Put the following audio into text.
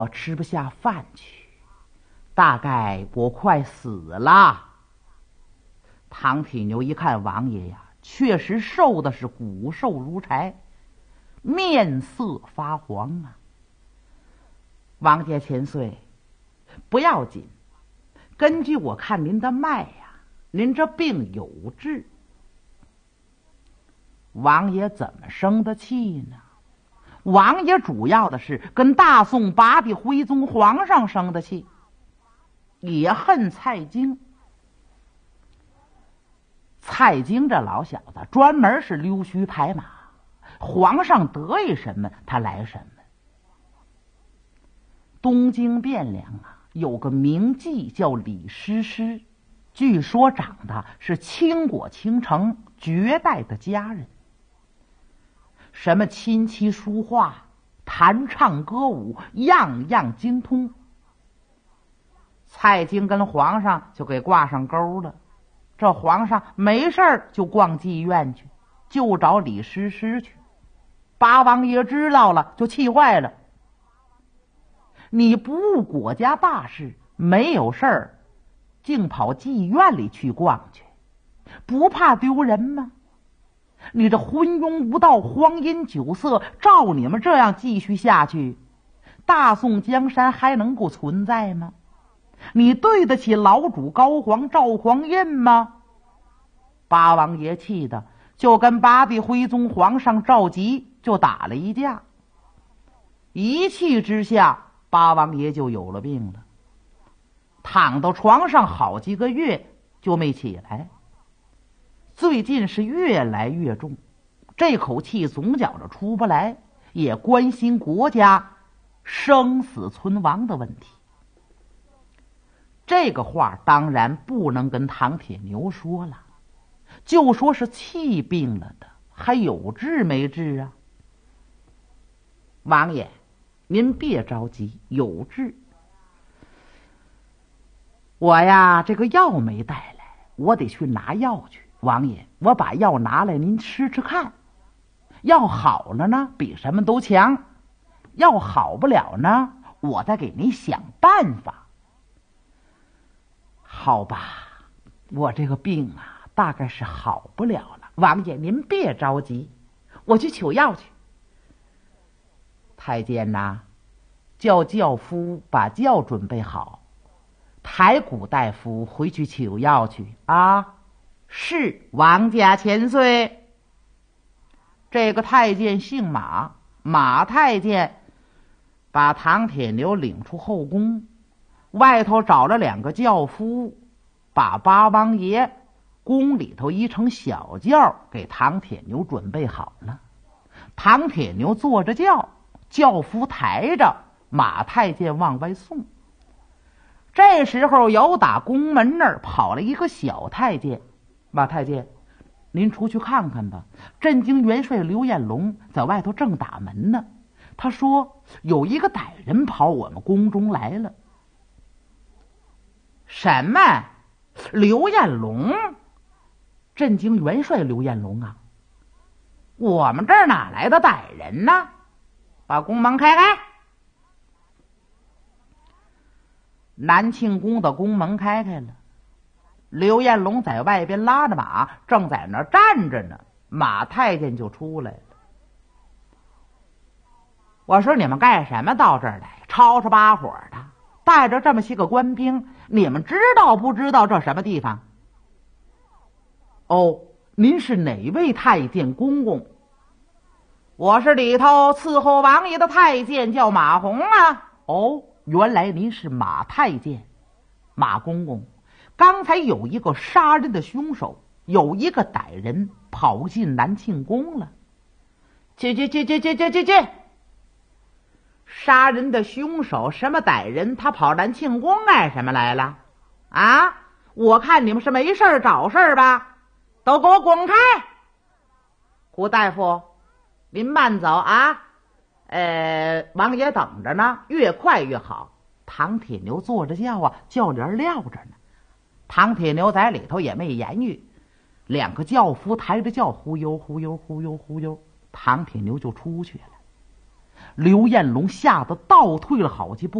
我吃不下饭去，大概我快死了。唐铁牛一看王爷呀，确实瘦的是骨瘦如柴，面色发黄啊。王家千岁，不要紧，根据我看您的脉呀，您这病有治。王爷怎么生的气呢？王爷主要的是跟大宋八帝徽宗皇上生的气，也恨蔡京。蔡京这老小子专门是溜须拍马，皇上得意什么他来什么。东京汴梁啊，有个名妓叫李师师，据说长得是倾国倾城绝代的佳人，什么琴棋书画、弹唱歌舞，样样精通。蔡京跟皇上就给挂上钩了。这皇上没事儿就逛妓院去，就找李师师去。八王爷知道了就气坏了。你不务国家大事，没有事儿竟跑妓院里去逛去，不怕丢人吗？你这昏庸无道、荒淫酒色，照你们这样继续下去，大宋江山还能够存在吗？你对得起老主高皇赵匡胤吗？八王爷气的就跟八帝徽宗皇上赵佶就打了一架，一气之下，八王爷就有了病了，躺到床上好几个月就没起来。最近是越来越重，这口气总觉着出不来，也关心国家生死存亡的问题。这个话当然不能跟唐铁牛说了，就说是气病了的，还有治没治啊？王爷，您别着急，有治。我呀，这个药没带来，我得去拿药去。王爷，我把药拿来，您吃吃看。药好了呢，比什么都强；药好不了呢，我再给您想办法。好吧，我这个病啊，大概是好不了了。王爷，您别着急，我去取药去。太监呐，叫轿夫把轿准备好，抬骨大夫回去取药去啊。是，王家千岁。这个太监姓马，马太监把唐铁牛领出后宫，外头找了2个轿夫，把八王爷宫里头一乘小轿给唐铁牛准备好了。唐铁牛坐着轿，轿夫抬着，马太监往外送。这时候有打宫门那儿跑了一个小太监，马太监，您出去看看吧，震惊元帅刘彦龙在外头正打门呢。他说有一个歹人跑我们宫中来了。什么？刘彦龙？震惊元帅刘彦龙啊？我们这儿哪来的歹人呢？把宫门开开。南庆宫的宫门开开了，刘彦龙在外边拉着马，正在那儿站着呢。马太监就出来了。我说你们干什么到这儿来？吵吵巴火的，带着这么些个官兵，你们知道不知道这什么地方？哦，您是哪位太监公公？我是里头伺候王爷的太监，叫马洪啊。哦，原来您是马太监。马公公，刚才有一个杀人的凶手，有一个歹人跑进南庆宫了。去！杀人的凶手什么歹人，他跑南庆宫干什么来了？啊，我看你们是没事找事吧，都给我滚开！胡大夫，您慢走啊，王爷等着呢，越快越好。唐铁牛坐着轿啊，轿帘撂着呢。唐铁牛在里头也没言语，2个轿夫抬着轿忽悠，唐铁牛就出去了。 刘彦龙吓得倒退了好几步。